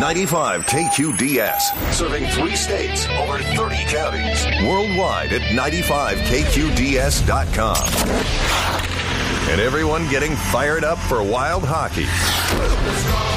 95 KQDS, serving 3 states, over 30 counties. Worldwide at 95KQDS.com. And everyone getting fired up for Wild hockey.